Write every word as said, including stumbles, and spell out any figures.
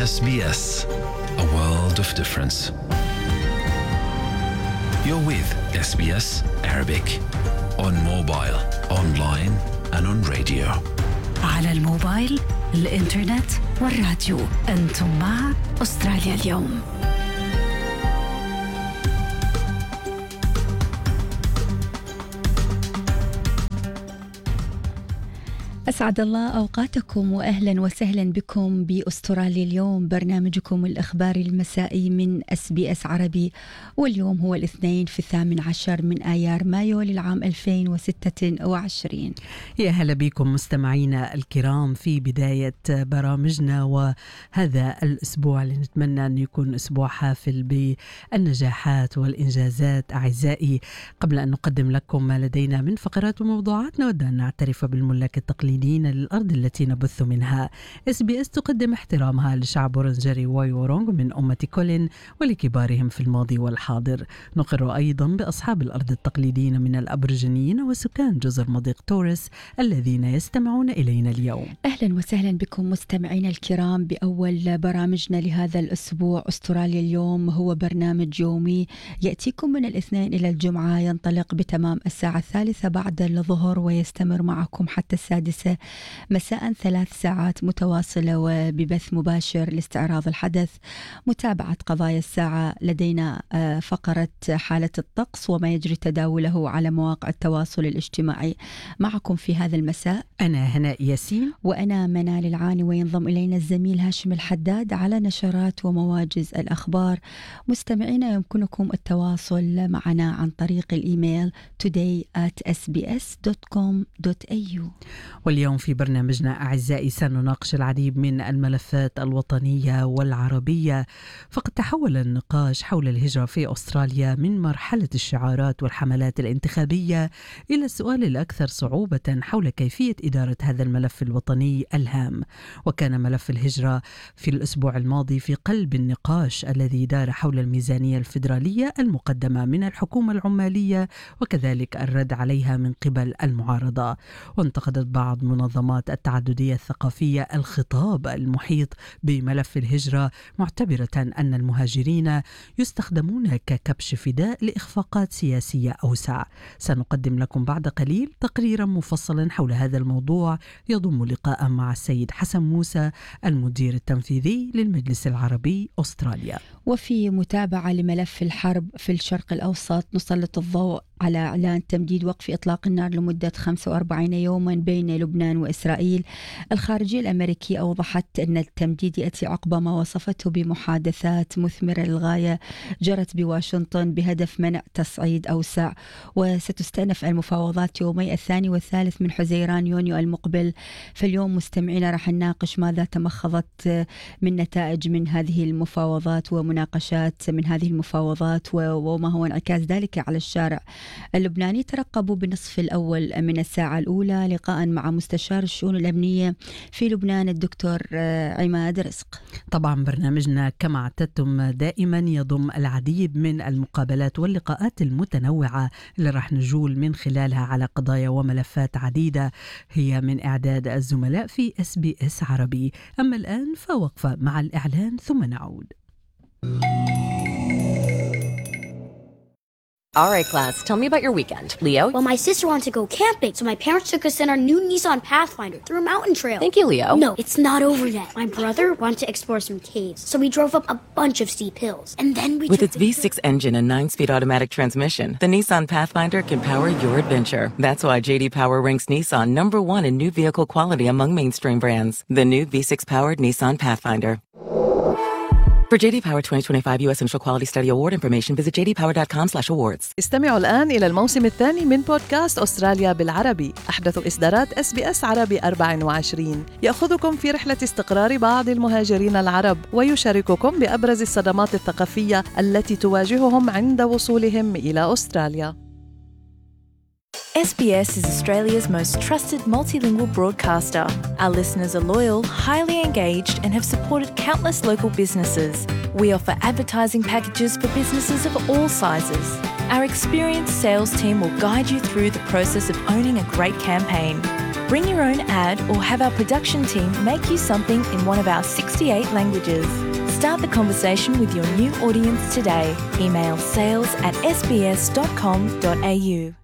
S B S, a world of difference. You're with S B S Arabic on mobile, online and on radio. على الموبايل، الإنترنت والراديو. أنتم مع أستراليا اليوم. أسعد الله أوقاتكم وأهلا وسهلا بكم بأستراليا اليوم، برنامجكم الإخباري المسائي من اس بي اس عربي. واليوم هو الاثنين في الثامن عشر من آيار مايو للعام ألفين وستة وعشرين. يا هلا بكم مستمعينا الكرام في بداية برامجنا، وهذا الأسبوع اللي نتمنى أن يكون أسبوع حافل بالنجاحات والإنجازات. أعزائي، قبل أن نقدم لكم ما لدينا من فقرات وموضوعات، نود أن نعترف بالملاك التقليدي للأرض التي نبث منها. اس بي اس تقدم احترامها لشعب ورنجري واي وورونغ من أمة كولين ولكبارهم في الماضي والحاضر. نقر أيضا بأصحاب الأرض التقليديين من الأبرجنيين وسكان جزر مضيق تورس الذين يستمعون إلينا اليوم. أهلا وسهلا بكم مستمعينا الكرام بأول برامجنا لهذا الأسبوع. أستراليا اليوم هو برنامج يومي يأتيكم من الاثنين إلى الجمعة، ينطلق بتمام الساعة الثالثة بعد الظهر ويستمر معكم حتى السادسة مساء، ثلاث ساعات متواصلة وببث مباشر لاستعراض الحدث، متابعة قضايا الساعة. لدينا فقرة حالة الطقس وما يجري تداوله على مواقع التواصل الاجتماعي. معكم في هذا المساء أنا هناء ياسين وأنا منال العاني، وينضم إلينا الزميل هاشم الحداد على نشرات ومواجز الأخبار. مستمعينا، يمكنكم التواصل معنا عن طريق الإيميل today at s b s dot com dot a u. واليوم في برنامجنا أعزائي سنناقش العديد من الملفات الوطنية والعربية. فقد تحول النقاش حول الهجرة في أستراليا من مرحلة الشعارات والحملات الانتخابية إلى السؤال الأكثر صعوبة حول كيفية إدارة هذا الملف الوطني الهام. وكان ملف الهجرة في الأسبوع الماضي في قلب النقاش الذي دار حول الميزانية الفيدرالية المقدمة من الحكومة العمالية وكذلك الرد عليها من قبل المعارضة. وانتقدت بعض منظمات التعددية الثقافية الخطاب المحيط بملف الهجرة، معتبرة أن المهاجرين يستخدمون ككبش فداء لإخفاقات سياسية أوسع. سنقدم لكم بعد قليل تقريرا مفصلا حول هذا الموضوع، يضم لقاء مع السيد حسن موسى المدير التنفيذي للمجلس العربي أستراليا. وفي متابعة لملف الحرب في الشرق الأوسط، نسلط الضوء على إعلان تمديد وقف إطلاق النار لمدة خمسة وأربعين يوما بين لبنان وإسرائيل. الخارجية الأمريكية أوضحت أن التمديد يأتي عقب ما وصفته بمحادثات مثمرة للغاية جرت بواشنطن بهدف منع تصعيد أوسع، وستستأنف المفاوضات يومي الثاني والثالث من حزيران يونيو المقبل. فاليوم مستمعينا راح نناقش ماذا تمخضت من نتائج من هذه المفاوضات ومناقشات من هذه المفاوضات، وما هو انعكاس ذلك على الشارع اللبناني. ترقبوا بالنصف الأول من الساعة الأولى لقاء مع مستشار الشؤون الأمنية في لبنان الدكتور عماد رزق. طبعا برنامجنا كما اعتدتم دائما يضم العديد من المقابلات واللقاءات المتنوعة اللي راح نجول من خلالها على قضايا وملفات عديدة هي من إعداد الزملاء في اس بي اس عربي. أما الآن فوقفة مع الإعلان ثم نعود. All right, class, tell me about your weekend. Leo? Well, my sister wanted to go camping, so my parents took us in our new Nissan Pathfinder through a mountain trail. Thank you, Leo. No, it's not over yet. My brother wanted to explore some caves, so we drove up a bunch of steep hills. And then we With its V six engine and nine-speed automatic transmission, the Nissan Pathfinder can power your adventure. That's why J D Power ranks Nissan number one in new vehicle quality among mainstream brands. The new V six-powered Nissan Pathfinder. For J D Power twenty twenty-five U S Central Quality Study Award information, visit j d power dot com slash awards. استمعوا الآن إلى الموسم الثاني من بودكاست أستراليا بالعربي، أحدث إصدارات اس بي اس عربي أربعة وعشرين، يأخذكم في رحلة استقرار بعض المهاجرين العرب ويشارككم بأبرز الصدمات الثقافية التي تواجههم عند وصولهم إلى أستراليا. S B S is Australia's most trusted multilingual broadcaster. Our listeners are loyal, highly engaged, and have supported countless local businesses. We offer advertising packages for businesses of all sizes. Our experienced sales team will guide you through the process of owning a great campaign. Bring your own ad or have our production team make you something in one of our sixty-eight languages. Start the conversation with your new audience today. Email sales at s b s dot com dot a u.